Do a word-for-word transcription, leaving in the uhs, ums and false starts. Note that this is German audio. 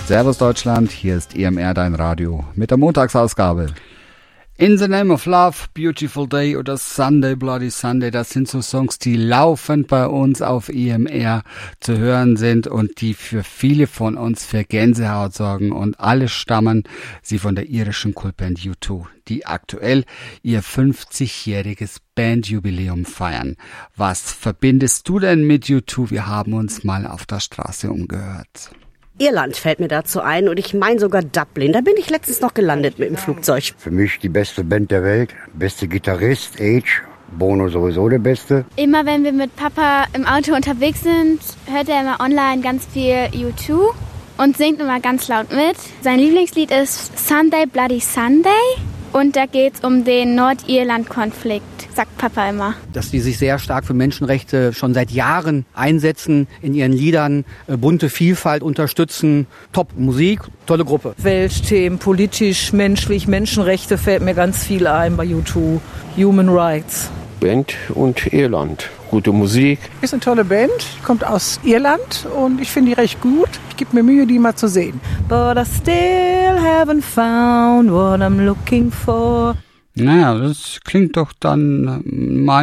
Servus Deutschland, hier ist E M R Dein Radio mit der Montagsausgabe. In the Name of Love, Beautiful Day oder Sunday Bloody Sunday, das sind so Songs, die laufend bei uns auf E M R zu hören sind und die für viele von uns für Gänsehaut sorgen, und alle stammen sie von der irischen Kultband U zwei, die aktuell ihr fünfzigjähriges Bandjubiläum feiern. Was verbindest du denn mit U zwei? Wir haben uns mal auf der Straße umgehört. Irland fällt mir dazu ein, und ich meine sogar Dublin. Da bin ich letztens noch gelandet mit dem Flugzeug. Für mich die beste Band der Welt, beste Gitarrist, Age, Bono sowieso der Beste. Immer wenn wir mit Papa im Auto unterwegs sind, hört er immer online ganz viel U zwei und singt immer ganz laut mit. Sein Lieblingslied ist Sunday Bloody Sunday, und da geht's um den Nordirland-Konflikt, sagt Papa immer. Dass die sich sehr stark für Menschenrechte schon seit Jahren einsetzen, in ihren Liedern äh, bunte Vielfalt unterstützen. Top Musik, tolle Gruppe. Weltthemen, politisch, menschlich, Menschenrechte fällt mir ganz viel ein bei U zwei. Human Rights. Band und Irland. Gute Musik. Ist eine tolle Band, kommt aus Irland und ich finde die recht gut. Ich gebe mir Mühe, die mal zu sehen. But I still haven't found what I'm looking for. Naja, das klingt doch dann mal